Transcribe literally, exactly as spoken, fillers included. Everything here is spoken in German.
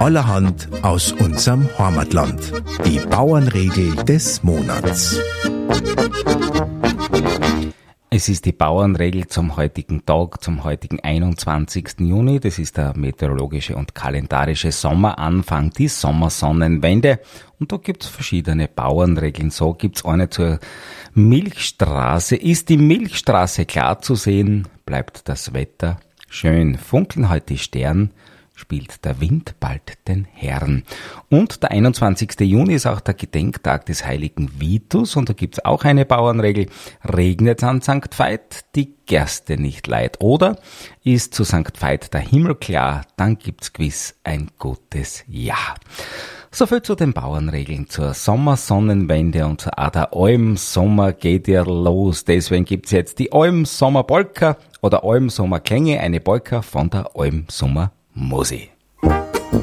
allerhand aus unserem Heimatland. Die Bauernregel des Monats. Es ist die Bauernregel zum heutigen Tag, zum heutigen einundzwanzigsten Juni. Das ist der meteorologische und kalendarische Sommeranfang, die Sommersonnenwende. Und da gibt's verschiedene Bauernregeln. So gibt's eine zur Milchstraße. Ist die Milchstraße klar zu sehen, bleibt das Wetter schön. Funkeln heute die Sterne, spielt der Wind bald den Herrn. Und der einundzwanzigste Juni ist auch der Gedenktag des heiligen Vitus und da gibt's auch eine Bauernregel. Regnet an Sankt Veit, die Gerste nicht leid. Oder ist zu Sankt Veit der Himmel klar, dann gibt's gewiss ein gutes Jahr. So viel zu den Bauernregeln zur Sommersonnenwende und auch der Almsommer geht ja los. Deswegen gibt's jetzt die Almsommer Polka oder Almsommer Klänge, eine Polka von der Almsommer Musi.